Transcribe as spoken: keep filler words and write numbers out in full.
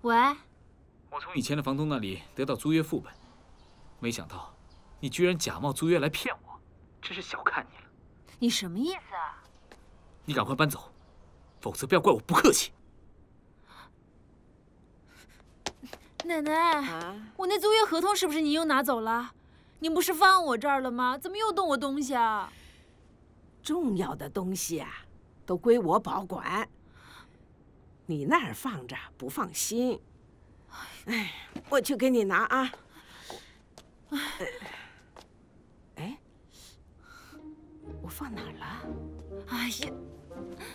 喂， 我从以前的房东那里得到租约副本，没想到你居然假冒租约来骗我，真是小看你了。 你什么意思啊？ 你赶快搬走，否则不要怪我不客气。 奶奶，啊、我那租约合同是不是你又拿走了？你不是放我这儿了吗？怎么又动我东西啊？ 重要的东西啊，都归我保管。你那儿放着不放心。哎，我去给你拿啊。哎，我放哪儿了？ 哎呀！